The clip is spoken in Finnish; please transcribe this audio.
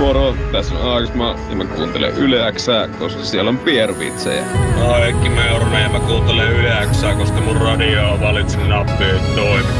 Moro, tässä on Aaksma ja mä kuuntelen Yle Xää, koska siellä on piervitsejä. Heikki Meurne ja mä kuuntelen Yle Xää, koska mun radio on valitsin nappi, ei toimi.